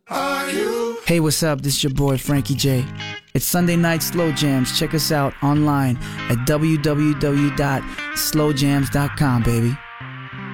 Hey, what's up? This is your boy Frankie J. It's Sunday Night Slow Jams. Check us out online at www.slowjams.com, baby.